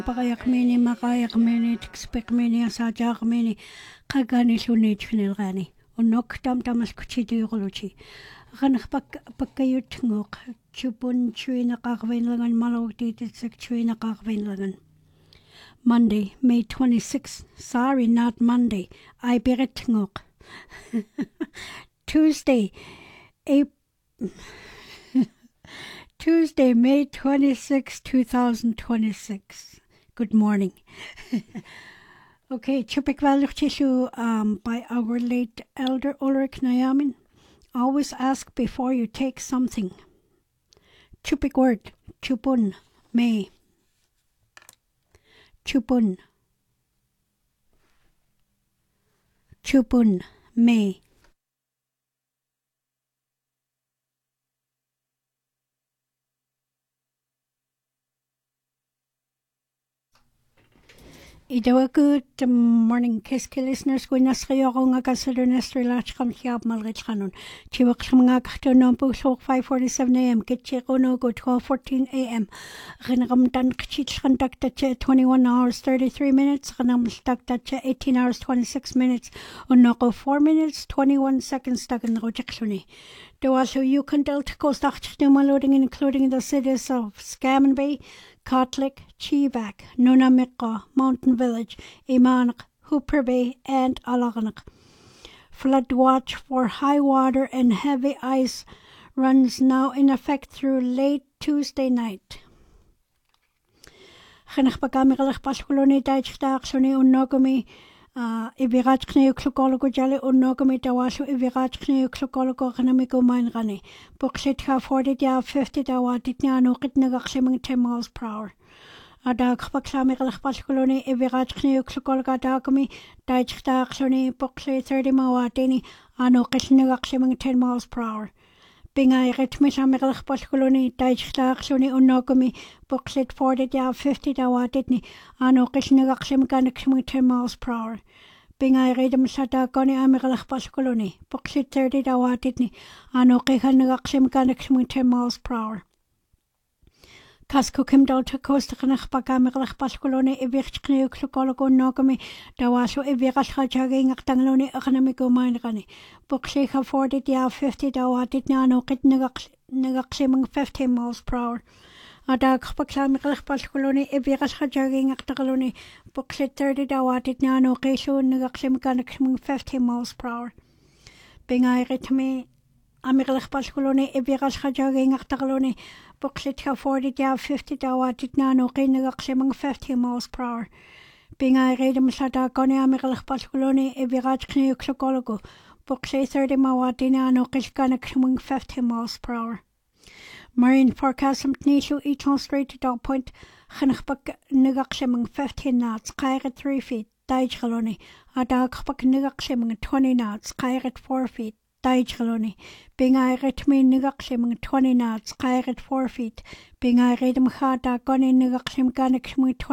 Paqayaqmini maqayaqmini tikspekmini asajaqmini qagani lunithnilgani unnok tamtamas kuchitiuqluchi qanqpakkayutngoq chupun chuinaqarvinlangan malawtititsek chuinaqarvinlangan. Monday, May 26th. Sorry, not Monday. I beretngoq. Tuesday, May 26, 2026. Good morning. Okay, Chupikvaluchishu by our late elder Ulrich Nayamin. Always ask before you take something. Chupik word, chupun, May. Chupun. Chupun, May. Good morning, Kiski listeners. Gwynas riogonga gasadr nestri lachkam chiab malritchanon. Chiwaklamanga kachtonon busok 5:47 a.m. Kitchirono go 12:14 a.m. Rinram dan kchichran daktache 21 hours 33 minutes. Rinam daktache 18 hours 26 minutes. Unoko 4 minutes 21 seconds dagan rojakluni. Also, you can delta coast loading including the cities of Scammon Bay, Kotlik, Chivak, Nunamiqa, Mountain Village, Imanaq, Hooper Bay, and Alagnak. Flood watch for high water and heavy ice runs now in effect through late Tuesday night. Ivirachkne klokologo jale unogami dawashu ivirachkne klokologo ganamigo mine gani. Booklet have 40 ya 50 dawatit nyano kitnagakshiming 10 miles per hour. Adag paksami galakpaskuloni ivirachkne klokologa dagami daichtakshoni booklet 30 mawatini ano kitnagakshiming 10 miles per hour. Bingai ritmisami galakpaskuloni daichtakshoni unogami booklet 40 ya 50 dawatitni ano kitnagakshiming 10 miles per hour. Bingai redam sadagoni amigalakpaskuloni booklet 30 dawatitni ano kitnagakshiming 10 miles per hour. Casco Kim Delta Costa Kanakpakamilach Pascolone, Evirchkne, Klokologo Nogami, Dawasho, Evirachaging, Actangloni, Economico Mindgani. Booksheha 40 ya 50 dawatit nano kit negakshiming 15 miles per hour. Adag Paklamilach Pascolone, Evirachaging, Actangloni, Booklet 30 dawatit nano Kesho, Negakshiming 15 miles per hour. Bingai ritme. Amigalach Pascolone, Evirachaging, Actangloni. Booklet 40 ya 50 dawatit nano kinagakshiming 15 miles per hour. Bingai redam sadagoni amigalach paskuloni evirachkne klokologo. Booklet 30 mawati nano kishkanakshiming 15 miles per hour. Marine forecast nishu Eton Strait to Dog Point Khanakpak nagakshiming 15 knots, Kairat 3 feet, Daijkaloni. Adagpak nagakshiming 20 knots, Kairat 4 feet. Daijkaloni. Bingai ritmi nigakshiming 20 knots, Kairat 4 feet. Bingai redam khada goni nigakshim ganakshiming 20